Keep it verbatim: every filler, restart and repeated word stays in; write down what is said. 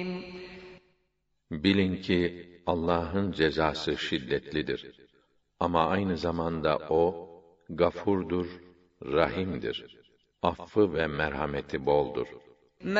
Bilin ki Allah'ın cezası şiddetlidir. Ama aynı zamanda O, Gafurdur, Rahim'dir. Affı ve merhameti boldur.